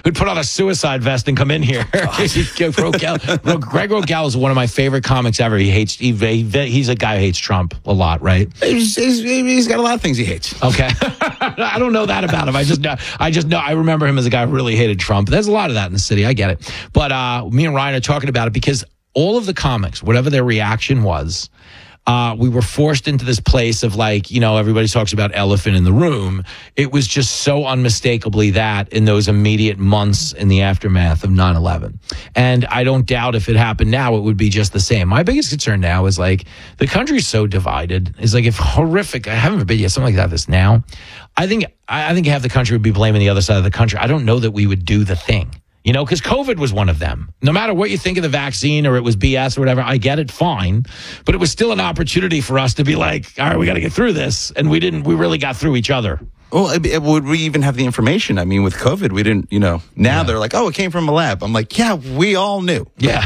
who'd put on a suicide vest and come in here. Greg Rogel is one of my favorite comics ever. He's a guy who hates Trump a lot, right? He's got a lot of things he hates. Okay. I don't know that about him. I just know. I remember him as a guy who really hated Trump. There's a lot of that in the city. I get it. But me and Ryan are talking about it because all of the comics, whatever their reaction was, we were forced into this place of everybody talks about elephant in the room. It was just so unmistakably that in those immediate months in the aftermath of 9/11. And I don't doubt if it happened now, it would be just the same. My biggest concern now is the country's so divided. It's if horrific, I haven't forbid yet, something like that this now. I think half the country would be blaming the other side of the country. I don't know that we would do the thing. Because COVID was one of them. No matter what you think of the vaccine or it was BS or whatever, I get it, fine. But it was still an opportunity for us to be all right, we got to get through this. And we really got through each other. Well, would we even have the information? I mean, with COVID, we didn't, now they're like, it came from a lab. I'm like, yeah, we all knew. Yeah.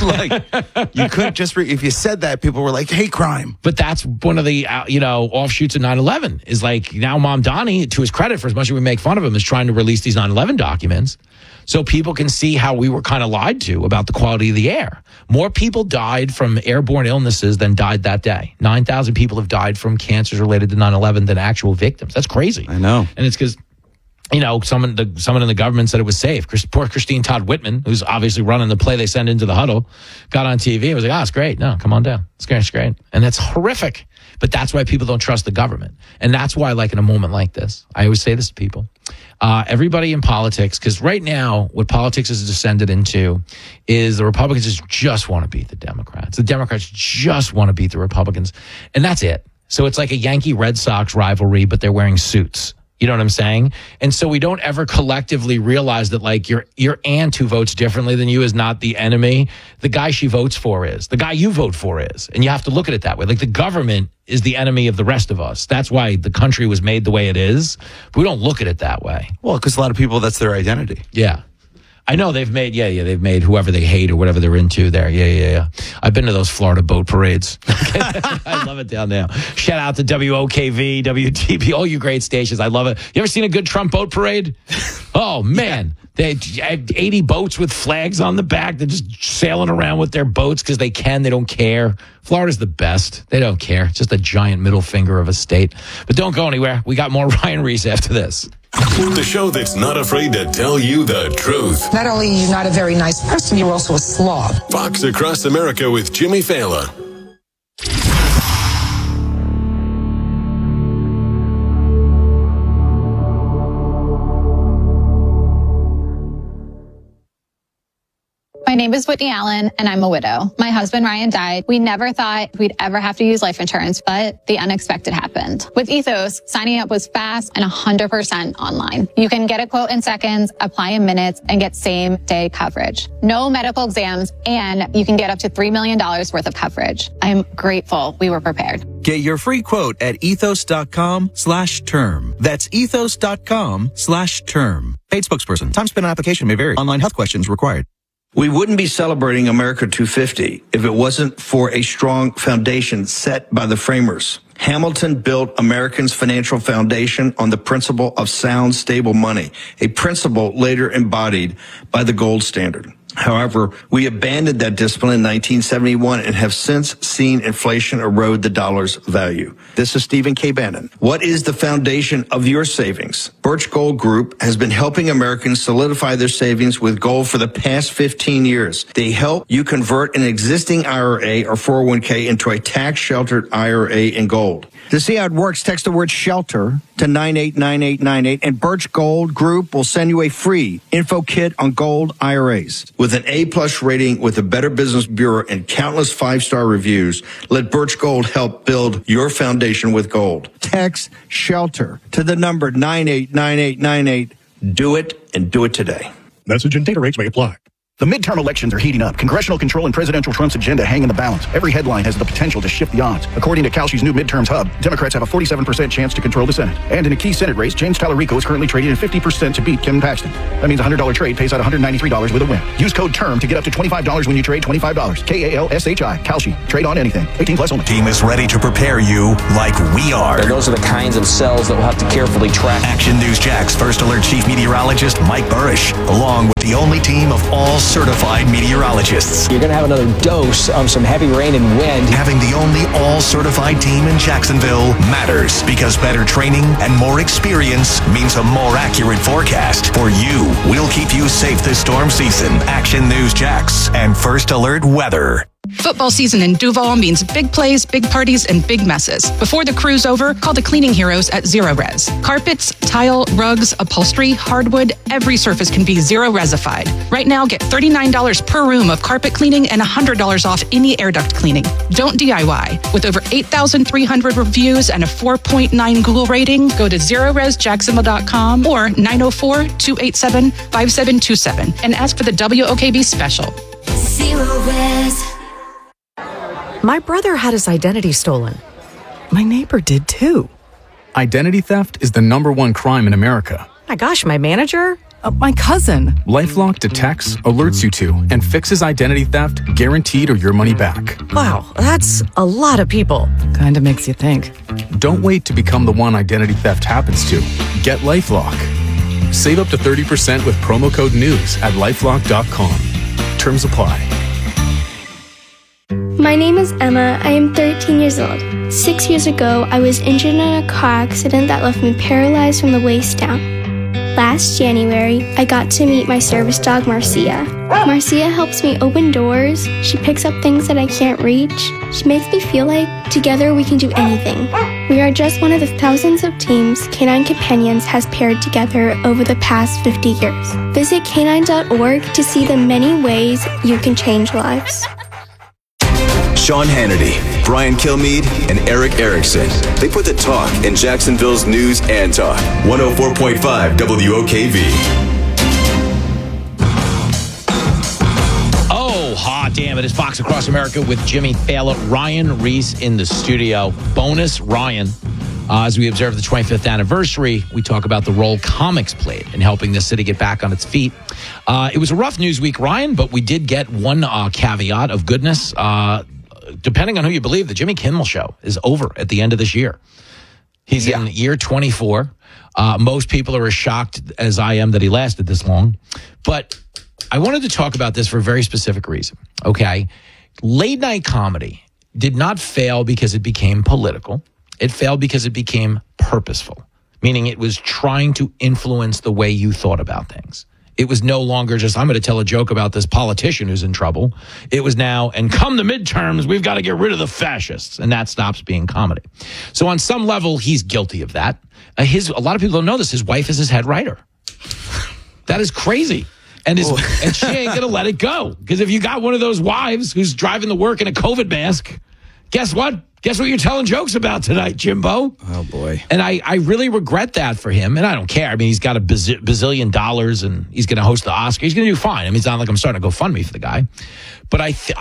You couldn't just, if you said that, people were like, hate crime. But that's one of the, offshoots of 9/11 is now Mamdani, to his credit, for as much as we make fun of him, is trying to release these 9/11 documents so people can see how we were kind of lied to about the quality of the air. More people died from airborne illnesses than died that day. 9,000 people have died from cancers related to 9/11 than actual victims. That's crazy. I know. And it's because, someone in the government said it was safe. Poor Christine Todd Whitman, who's obviously running the play they send into the huddle, got on TV and was like, it's great. No, come on down. It's great. And that's horrific. But that's why people don't trust the government. And that's why, in a moment like this, I always say this to people. Everybody in politics, because right now what politics has descended into is the Republicans just want to beat the Democrats. The Democrats just want to beat the Republicans. And that's it. So it's like a Yankee-Red Sox rivalry, but they're wearing suits. You know what I'm saying? And so we don't ever collectively realize that your aunt who votes differently than you is not the enemy. The guy she votes for is. The guy you vote for is. And you have to look at it that way. The government is the enemy of the rest of us. That's why the country was made the way it is. But we don't look at it that way. Well, because a lot of people, that's their identity. Yeah. I know they've made whoever they hate or whatever they're into there. Yeah. I've been to those Florida boat parades. I love it down there. Shout out to WOKV, WTP, all you great stations. I love it. You ever seen a good Trump boat parade? Oh, man. They have 80 boats with flags on the back. They're just sailing around with their boats because they can. They don't care. Florida's the best. They don't care. It's just a giant middle finger of a state. But don't go anywhere. We got more Ryan Reese after this. The show that's not afraid to tell you the truth. Not only are you not a very nice person, you're also a slob. Fox Across America with Jimmy Fallon. My name is Whitney Allen, and I'm a widow. My husband, Ryan, died. We never thought we'd ever have to use life insurance, but the unexpected happened. With Ethos, signing up was fast and 100% online. You can get a quote in seconds, apply in minutes, and get same-day coverage. No medical exams, and you can get up to $3 million worth of coverage. I'm grateful we were prepared. Get your free quote at ethos.com/term. That's ethos.com/term. Paid spokesperson. Time spent on application may vary. Online health questions required. We wouldn't be celebrating America 250 if it wasn't for a strong foundation set by the framers. Hamilton built Americans' financial foundation on the principle of sound, stable money, a principle later embodied by the gold standard. However, we abandoned that discipline in 1971 and have since seen inflation erode the dollar's value. This is Stephen K. Bannon. What is the foundation of your savings? Birch Gold Group has been helping Americans solidify their savings with gold for the past 15 years. They help you convert an existing IRA or 401k into a tax-sheltered IRA in gold. To see how it works, text the word SHELTER to 989898, and Birch Gold Group will send you a free info kit on gold IRAs. With an A-plus rating with the Better Business Bureau and countless five-star reviews, let Birch Gold help build your foundation with gold. Text SHELTER to the number 989898. Do it, and do it today. Message and data rates may apply. The midterm elections are heating up. Congressional control and presidential Trump's agenda hang in the balance. Every headline has the potential to shift the odds. According to Kalshi's new midterms hub, Democrats have a 47% chance to control the Senate. And in a key Senate race, James Tallarico is currently trading at 50% to beat Kim Paxton. That means a $100 trade pays out $193 with a win. Use code TERM to get up to $25 when you trade $25. KALSHI. Kalshi. Trade on anything. 18 plus only. Team is ready to prepare you like we are. Those are the kinds of cells that we'll have to carefully track. Action News Jack's First Alert Chief Meteorologist Mike Burrish, along with the only team of all certified meteorologists. You're going to have another dose of some heavy rain and wind. Having the only all-certified team in Jacksonville matters because better training and more experience means a more accurate forecast. For you, we'll keep you safe this storm season. Action News Jax and First Alert Weather. Football season in Duval means big plays, big parties, and big messes. Before the crew's over, call the cleaning heroes at Zero Res. Carpets, tile, rugs, upholstery, hardwood, every surface can be Zero Resified. Right now, get $39 per room of carpet cleaning and $100 off any air duct cleaning. Don't DIY. With over 8,300 reviews and a 4.9 Google rating, go to ZeroResJacksonville.com or 904-287-5727 and ask for the WOKB special. Zero Res. My brother had his identity stolen. My neighbor did too. Identity theft is the #1 crime in America. My gosh, my manager? My cousin. LifeLock detects, alerts you to, and fixes identity theft guaranteed or your money back. Wow, that's a lot of people. Kinda makes you think. Don't wait to become the one identity theft happens to. Get LifeLock. Save up to 30% with promo code NEWS at LifeLock.com. Terms apply. My name is Emma. I am 13 years old. 6 years ago, I was injured in a car accident that left me paralyzed from the waist down. Last January, I got to meet my service dog, Marcia. Marcia helps me open doors. She picks up things that I can't reach. She makes me feel like together we can do anything. We are just one of the thousands of teams Canine Companions has paired together over the past 50 years. Visit canine.org to see the many ways you can change lives. Sean Hannity, Brian Kilmeade, and Eric Erickson. They put the talk in Jacksonville's news and talk. 104.5 WOKV. Oh, hot damn it. It's Fox Across America with Jimmy Fallon, Ryan Reese in the studio. Bonus Ryan. As we observe the 25th anniversary, we talk about the role comics played in helping the city get back on its feet. It was a rough news week, Ryan, but we did get one caveat of goodness. Depending on who you believe, the Jimmy Kimmel Show is over at the end of this year. He's in year 24. Most people are as shocked as I am that he lasted this long. But I wanted to talk about this for a very specific reason. Okay. Late night comedy did not fail because it became political. It failed because it became purposeful, meaning it was trying to influence the way you thought about things. It was no longer just, I'm going to tell a joke about this politician who's in trouble. It was now, and come the midterms, we've got to get rid of the fascists. And that stops being comedy. So on some level, he's guilty of that. A lot of people don't know this. His wife is his head writer. That is crazy. And she ain't going to let it go. Because if you got one of those wives who's driving to work in a COVID mask, guess what? Guess what you're telling jokes about tonight, Jimbo? Oh, boy. And I really regret that for him. And I don't care. I mean, he's got a bazillion dollars and he's going to host the Oscar. He's going to do fine. I mean, it's not like I'm starting to GoFundMe for the guy. But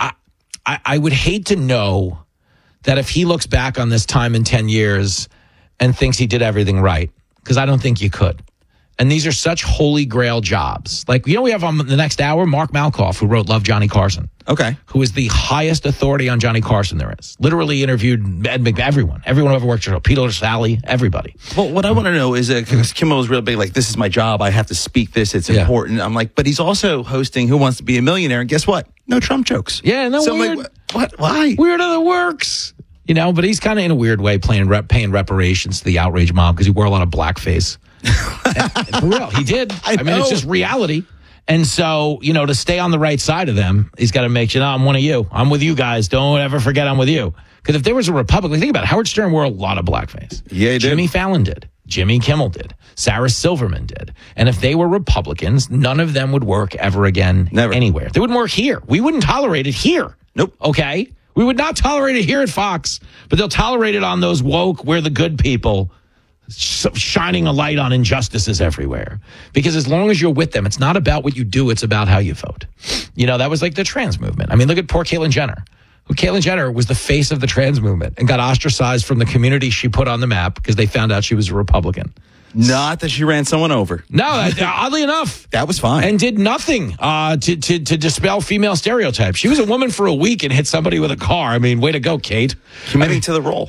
I would hate to know that if he looks back on this time in 10 years and thinks he did everything right, because I don't think you could. And these are such holy grail jobs. Like, we have on the next hour, Mark Malkoff, who wrote Love, Johnny Carson. Okay. Who is the highest authority on Johnny Carson there is. Literally interviewed everyone who ever worked for Peter Sally, everybody. Well, what I want to know is, because Kimmel is real big, like, this is my job, I have to speak this, it's important. I'm like, but he's also hosting Who Wants to Be a Millionaire, and guess what? No Trump jokes. Yeah, no, so weird. I'm like, what? Why? Weird how that works. But he's kind of in a weird way paying reparations to the outrage mob because he wore a lot of blackface. For real, he did. I mean, it's just reality. And so, to stay on the right side of them, he's got to make sure, I'm one of you. I'm with you guys. Don't ever forget I'm with you. Because if there was a Republican, think about it, Howard Stern wore a lot of blackface. Yeah, he did. Jimmy Fallon did. Jimmy Kimmel did. Sarah Silverman did. And if they were Republicans, none of them would work ever again. Never. Anywhere. They wouldn't work here. We wouldn't tolerate it here. Nope. Okay? We would not tolerate it here at Fox, but they'll tolerate it on those woke, we're the good people shining a light on injustices everywhere. Because as long as you're with them, it's not about what you do, it's about how you vote. You know, that was like the trans movement. I mean, look at poor Caitlyn Jenner. Caitlyn Jenner was the face of the trans movement and got ostracized from the community she put on the map because they found out she was a Republican. Not that she ran someone over. No, oddly enough. That was fine. And did nothing to dispel female stereotypes. She was a woman for a week and hit somebody with a car. I mean, way to go, Kate. Committing to the role.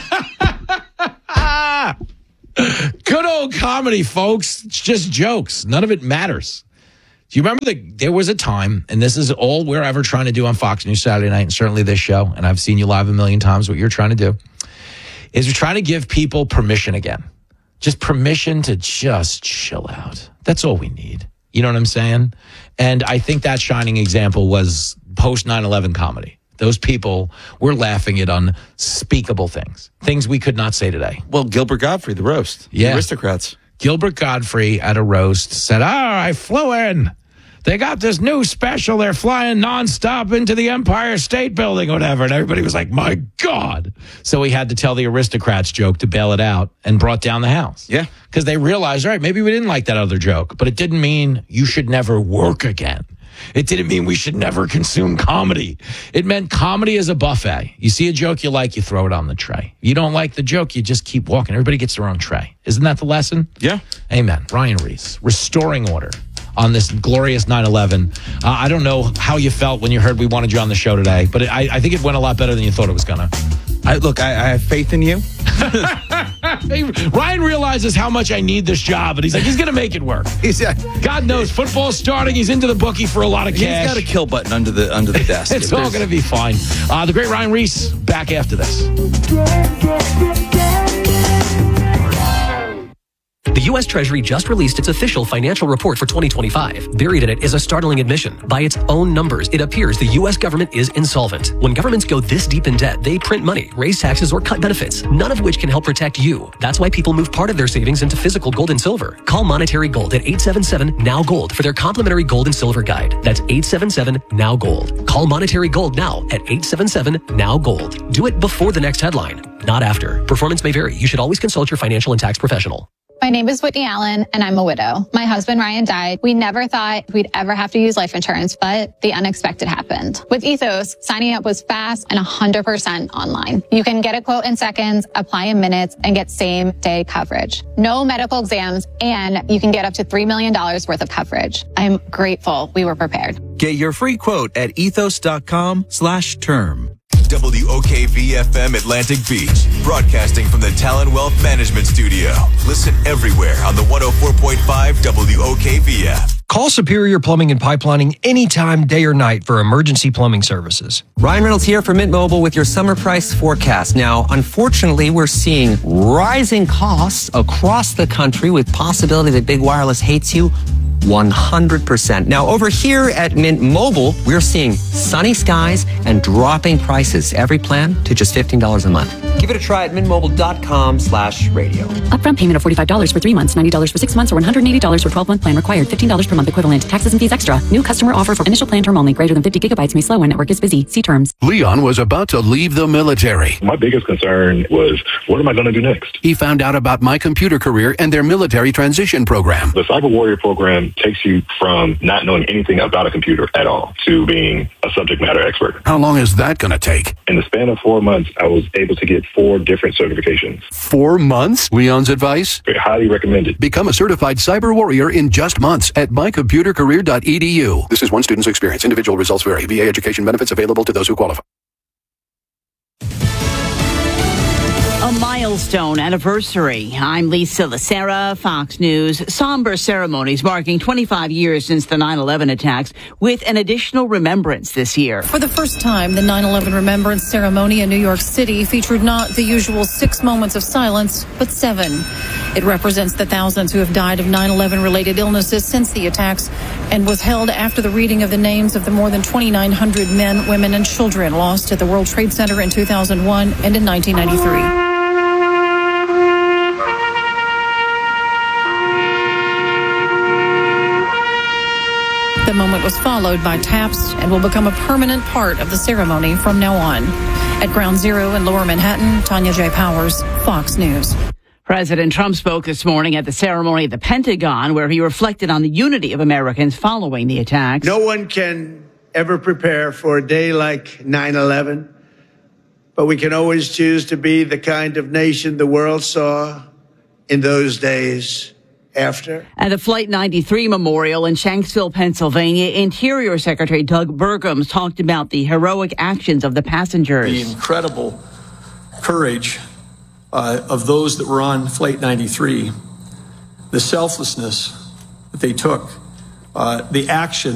Good old comedy, folks. It's just jokes. None of it matters. Do you remember there was a time, and this is all we're ever trying to do on Fox News Saturday night, and certainly this show, and I've seen you live a million times, what you're trying to do, is we're trying to give people permission again. Just permission to just chill out. That's all we need. You know what I'm saying? And I think that shining example was post 9/11 comedy. Those people were laughing at unspeakable things we could not say today. Well, Gilbert Gottfried, the roast. Yeah. The Aristocrats. Gilbert Gottfried at a roast said, I flew in. They got this new special. They're flying nonstop into the Empire State Building or whatever. And everybody was like, my God. So he had to tell the Aristocrats joke to bail it out and brought down the house. Yeah. Because they realized, all right, maybe we didn't like that other joke, but it didn't mean you should never work again. It didn't mean we should never consume comedy. It meant comedy is a buffet. You see a joke you like, you throw it on the tray. You don't like the joke, you just keep walking. Everybody gets their own tray. Isn't that the lesson? Yeah. Amen. Ryan Reese, restoring order on this glorious 9/11. I don't know how you felt when you heard we wanted you on the show today, but I think it went a lot better than you thought it was going to. I have faith in you. Ryan realizes how much I need this job, and he's like, he's going to make it work. God knows, football's starting. He's into the bookie for a lot of cash. He's got a kill button under the desk. It's all going to be fine. The great Ryan Reese, back after this. The U.S. Treasury just released its official financial report for 2025. Buried in it is a startling admission. By its own numbers, it appears the U.S. government is insolvent. When governments go this deep in debt, they print money, raise taxes, or cut benefits, none of which can help protect you. That's why people move part of their savings into physical gold and silver. Call Monetary Gold at 877-NOW-GOLD for their complimentary gold and silver guide. That's 877-NOW-GOLD. Call Monetary Gold now at 877-NOW-GOLD. Do it before the next headline, not after. Performance may vary. You should always consult your financial and tax professional. My name is Whitney Allen, and I'm a widow. My husband, Ryan, died. We never thought we'd ever have to use life insurance, but the unexpected happened. With Ethos, signing up was fast and 100% online. You can get a quote in seconds, apply in minutes, and get same-day coverage. No medical exams, and you can get up to $3 million worth of coverage. I'm grateful we were prepared. Get your free quote at ethos.com/term. WOKV-FM Atlantic Beach, broadcasting from the Talon Wealth Management Studio. Listen everywhere on the 104.5 WOKV app. Call Superior Plumbing and Pipelining anytime, day or night for emergency plumbing services. Ryan Reynolds here for Mint Mobile with your summer price forecast. Now, unfortunately, we're seeing rising costs across the country with possibility that big wireless hates you 100%. Now, over here at Mint Mobile, we're seeing sunny skies and dropping prices. Every plan to just $15 a month. Give it a try at mintmobile.com/radio. Upfront payment of $45 for 3 months, $90 for 6 months, or $180 for 12-month plan required. $15 per month equivalent. Taxes and fees extra. New customer offer for initial plan term only. Greater than 50 gigabytes may slow when network is busy. See terms. Leon was about to leave the military. My biggest concern was, what am I going to do next? He found out about My Computer Career and their military transition program. The Cyber Warrior program takes you from not knowing anything about a computer at all to being a subject matter expert. How long is that going to take? In the span of 4 months, I was able to get 4 different certifications. 4 months? Leon's advice? Highly recommended. Become a certified cyber warrior in just months at mycomputercareer.edu. This is one student's experience. Individual results vary. VA education benefits available to those who qualify. A milestone anniversary. I'm Lisa Lacera, Fox News. Somber ceremonies marking 25 years since the 9/11 attacks, with an additional remembrance this year. For the first time, the 9/11 Remembrance Ceremony in New York City featured not the usual 6 moments of silence, but 7. It represents the thousands who have died of 9/11 related illnesses since the attacks, and was held after the reading of the names of the more than 2,900 men, women, and children lost at the World Trade Center in 2001 and in 1993. The moment was followed by taps and will become a permanent part of the ceremony from now on. At Ground Zero in Lower Manhattan, Tanya J. Powers, Fox News. President Trump spoke this morning at the ceremony at the Pentagon, where he reflected on the unity of Americans following the attacks. No one can ever prepare for a day like 9/11, but we can always choose to be the kind of nation the world saw in those days after. At the Flight 93 Memorial in Shanksville, Pennsylvania, Interior Secretary Doug Burgum talked about the heroic actions of the passengers. The incredible courage of those that were on Flight 93, the selflessness that they took, the action